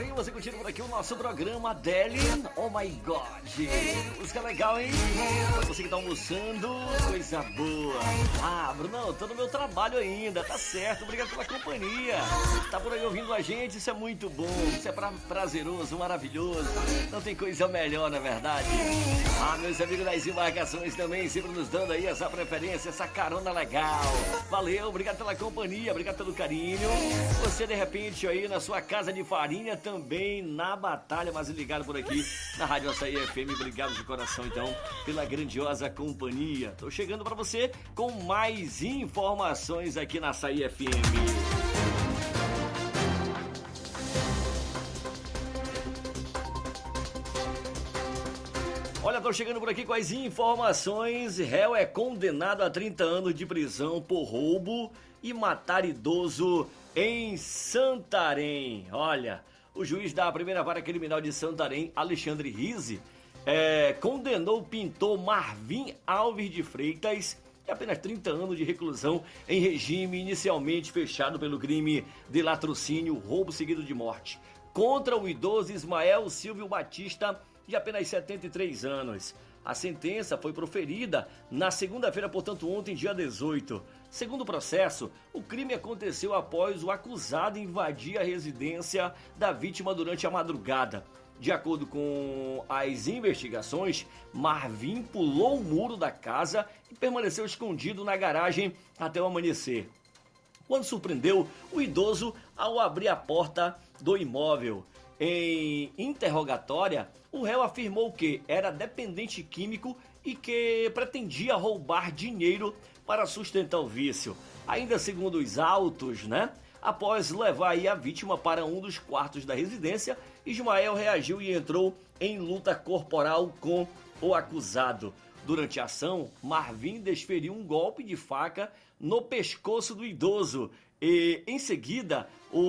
bem? Você curtindo por aqui o nosso programa Adele, Oh My God. Música legal, hein? Pra você que tá almoçando, coisa boa. Ah, Brunão, tô no meu trabalho ainda, tá certo, obrigado pela companhia. Tá por aí ouvindo a gente, isso é muito bom, isso é prazeroso, maravilhoso. Não tem coisa melhor, na verdade. Ah, meus amigos das embarcações também, sempre nos dando aí essa preferência, essa carona legal. Valeu, obrigado pela companhia, obrigado pelo carinho. Você, de repente, aí na sua casa de farinha, também na batalha, mas ligado por aqui na Rádio Açaí FM. Obrigado de coração, então, pela grandiosa companhia. Tô chegando para você com mais informações aqui na Açaí FM. Olha, tô chegando por aqui com as informações. Réu é condenado a 30 anos de prisão por roubo e matar idoso em Santarém. Olha, o juiz da primeira vara criminal de Santarém, Alexandre Rizzi, condenou o pintor Marvin Alves de Freitas a apenas 30 anos de reclusão em regime inicialmente fechado pelo crime de latrocínio, roubo seguido de morte, contra o idoso Ismael Silvio Batista, de apenas 73 anos. A sentença foi proferida na segunda-feira, portanto ontem, dia 18. Segundo o processo, o crime aconteceu após o acusado invadir a residência da vítima durante a madrugada. De acordo com as investigações, Marvin pulou o muro da casa e permaneceu escondido na garagem até o amanhecer, quando surpreendeu o idoso ao abrir a porta do imóvel. Em interrogatória, o réu afirmou que era dependente químico e que pretendia roubar dinheiro para sustentar o vício. Ainda segundo os autos, após levar a vítima para um dos quartos da residência, Ismael reagiu e entrou em luta corporal com o acusado. Durante a ação, Marvin desferiu um golpe de faca no pescoço do idoso e, em seguida,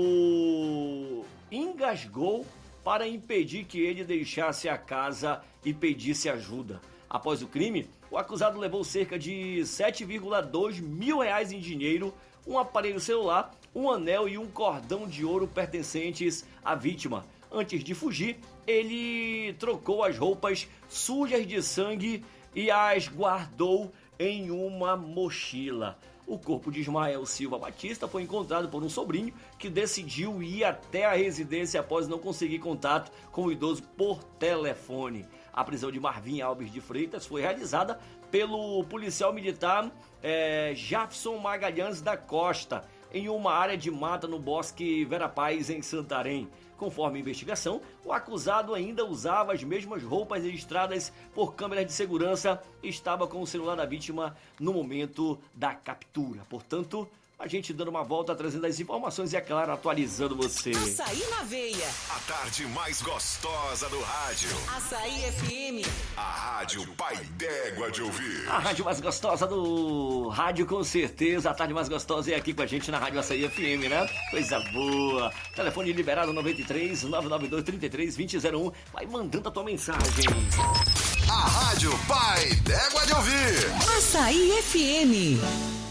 o engasgou para impedir que ele deixasse a casa e pedisse ajuda. Após o crime, o acusado levou cerca de 7,2 mil reais em dinheiro, um aparelho celular, um anel e um cordão de ouro pertencentes à vítima. Antes de fugir, ele trocou as roupas sujas de sangue e as guardou em uma mochila. O corpo de Ismael Silva Batista foi encontrado por um sobrinho que decidiu ir até a residência após não conseguir contato com o idoso por telefone. A prisão de Marvin Alves de Freitas foi realizada pelo policial militar Jafson Magalhães da Costa, em uma área de mata no Bosque Verapaz, em Santarém. Conforme a investigação, o acusado ainda usava as mesmas roupas registradas por câmeras de segurança e estava com o celular da vítima no momento da captura. Portanto, a gente dando uma volta, trazendo as informações e, é claro, atualizando você. Açaí na veia. A tarde mais gostosa do rádio. Açaí FM. A rádio pai d'égua de ouvir. A rádio mais gostosa do rádio, com certeza. A tarde mais gostosa é aqui com a gente na Rádio Açaí FM, né? Coisa boa. Telefone liberado 93 992 33 2001. Vai mandando a tua mensagem. A rádio pai d'égua de ouvir. Açaí FM.